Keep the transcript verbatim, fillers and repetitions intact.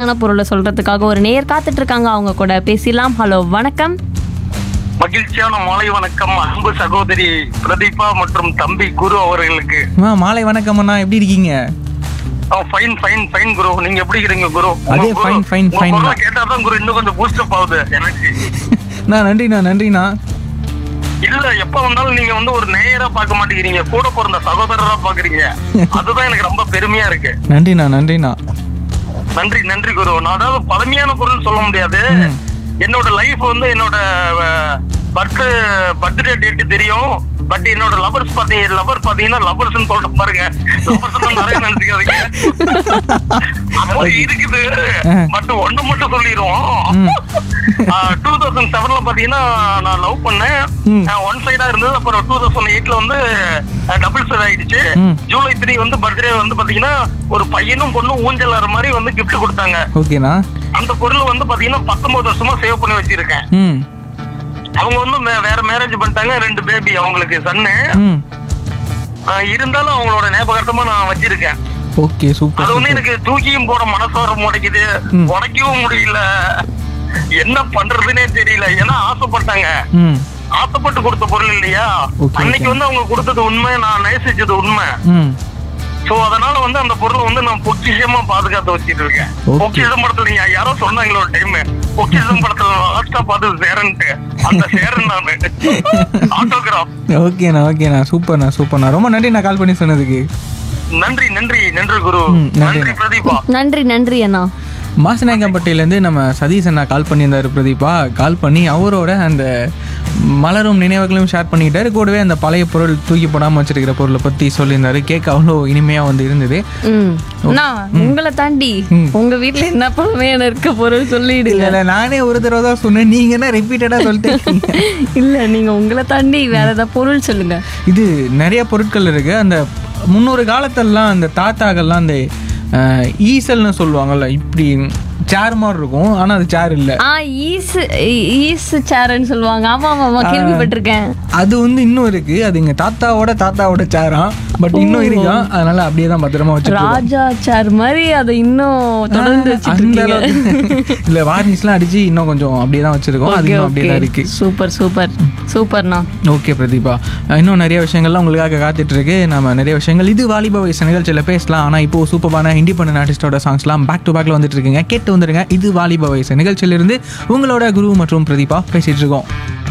சூப்பரான பொருளை சொல்றதுக்காக ஒரு நேயர் காத்துட்டு இருக்காங்க. அவங்க கூட பேசலாம். ஹலோ, வணக்கம். மகிழ்ச்சியான மாலை வணக்கம் அன்பு சகோதரி பிரதீபா மற்றும் தம்பி குரு அவர்களுக்கு. மாலை வணக்கம் அண்ணா, எப்படி இருக்கீங்க? ஃபைன் ஃபைன் ஃபைன் குரு, நீங்க எப்படி இருக்கீங்க குரு? அதே ஃபைன் ஃபைன் ஃபைன். கேட்டாதான் குரு இன்னும் கொஞ்சம் பூஸ்ட் அப் ஆகுது எனக்கு. நான் நன்றிண்ணா நன்றிண்ணா. இல்ல, எப்ப வந்தாலும் நீங்க வந்து ஒரு நேயரா பார்க்க மாட்டேங்கிறீங்க, கூட பிறந்த சகோதரரா பாக்குறீங்க. அதுதான் எனக்கு ரொம்ப பெருமையா இருக்கு. நன்றிண்ணா நன்றிண்ணா. நன்றி நன்றி குரு. நான் அதாவது பழமையான பொருள் சொல்ல முடியாது. என்னோட லைஃப் வந்து என்னோட பர்த் பர்த்டே டேட் தெரியும். பட் என்னோட லவர்ஸ் பாத்தீங்க லவர் பாத்தீங்கன்னா லவர்ஸ் சொல்ற பாருங்க, லவர்ஸ் நிறைய நினைச்சுக்காதீங்க. இருக்குது. பட் ஒண்ணு மட்டும் சொல்லிடுவோம். டூ தௌசண்ட் செவன்ல பாத்தீங்கன்னா நான் லவ் பண்ணேன். ஒன் சைடா இருந்தது. அப்புறம் டூ தௌசண்ட் எயிட்ல வந்து டபுள் சைட் ஆயிடுச்சு. ஜூலை த்ரீ வந்து பர்த்டே வந்து பாத்தீங்கன்னா ஒரு பையனும் பொண்ணும் ஊஞ்சல் ஆற மாதிரி வந்து கிஃப்ட் கொடுத்தாங்க. ஓகேண்ணா. அந்த பொருள் வந்து பாத்தீங்கன்னா பத்தொன்பது வருஷமா சேவ் பண்ணி வச்சிருக்கேன். அவங்க வந்து வேற மேரேஜ் பண்ணிட்டாங்க. ரெண்டு பேபி அவங்களுக்கு சன்னு. இருந்தாலும் அவங்களோட ஞாபகார்த்தமா நான் வச்சிருக்கேன். Okay, super. அது வந்து எனக்கு தூக்கியும் போட மனசாரம் உடைக்குது, உடைக்கவும் முடியல, என்ன பண்றதுன்னே தெரியல. ஏன்னா ஆசைப்பட்டாங்க, ஆசைப்பட்டு கொடுத்த பொருள் இல்லையா. அன்னைக்கு வந்து அவங்க கொடுத்தது உண்மை, நான் நேசிச்சது உண்மை. சோ அதனால வந்து அந்த பொருளை வந்து நான் பொக்கிஷமா பாதுகாத்து வச்சிட்டு இருக்கேன். பொக்கிஷம் படத்துல நீங்க யாரோ சொன்னாங்களோ ஒரு டைம், பொக்கிஷம் படத்துல லாஸ்டா பார்த்து சேரன்ட்டு, அந்த சேரன் நானு. ஆட்டோகிராஃப். ஓகேண்ணா ஓகேண்ணா, சூப்பர்ண்ணா சூப்பர்ண்ணா. ரொம்ப நன்றி நான் கால் பண்ணி சொன்னதுக்கு. நன்றி நன்றி நன்றி குரு. நன்றி பிரதீபா. நன்றி நன்றி அண்ணா. மாசநாயக்கம்பட்டியிலேருந்து நம்ம சதீஷ் அண்ணா கால் பண்ணியிருந்தாரு. பிரதீபா கால் பண்ணி அவரோட அந்த மலரும் நினைவுகளையும் ஷேர் பண்ணிக்கிட்டாரு. கூடவே அந்த பழைய பொருள் தூக்கி போடாமல் வச்சிருக்கிற பொருளை பற்றி சொல்லியிருந்தாரு. கேட்க அவ்வளோ இனிமையாக வந்து இருந்தது. உங்களை தாண்டி உங்க வீட்டுல என்ன பழமையான இருக்க பொருள் சொல்லிடு. இல்லை, நானே ஒரு தடவை தான் சொன்னேன், நீங்க என்ன ரிப்பீட்டடா சொல்லிட்டு. இல்ல, நீங்க உங்களை தாண்டி வேற ஏதாவது பொருள் சொல்லுங்க. இது நிறைய பொருட்கள் இருக்கு. அந்த முன்னொரு காலத்திலலாம் அந்த தாத்தாக்கள்லாம் அந்த ஈசல்னு சொல்லுவாங்கல்ல, இப்படி சேர் மாதிரி இருக்கும். ஆனா அது சேர் இல்ல, சேர்ன்னு சொல்லுவாங்க. ஆமா ஆமா, கேள்விப்பட்டிருக்கேன். அது வந்து இன்னும் இருக்கு. அது எங்க தாத்தாவோட தாத்தாவோட சேரா, பட் இன்னும் இருக்கா. அதனால அப்படியே தான் பத்திரமா வச்சிருக்கோம். ராஜா சேர் மாதிரி அதை இன்னும் தொடர்ந்து வச்சிருக்கீங்க. இல்ல, வார்னிஷ்லாம் அடிச்சு இன்னும் கொஞ்சம் அப்படியே தான் வச்சிருக்கோம். அது இன்னும் அப்படியே தான் இருக்கு. சூப்பர் சூப்பர் சூப்பர்ண்ணா. ஓகே பிரதீபா, இன்னும் நிறைய விஷயங்கள்லாம் உங்களுக்காக காத்துட்டு இருக்கு. நம்ம நிறைய விஷயங்கள் இது வாலிப வயசு நிகழ்ச்சியில பேசலாம். ஆனா இப்போ சூப்பரான இண்டிபெண்டன்ட் ஆர்டிஸ்டோட சாங்ஸ்லாம் பேக் டு பேக்ல வந்துட்டு இருக்குங்க. கேட்டு வந்துருங்க. இது வாலிப வயசு நிகழ்ச்சியிலிருந்து உங்களோட குரு மற்றும் பிரதீபா பேசிட்டு இருக்கோம்.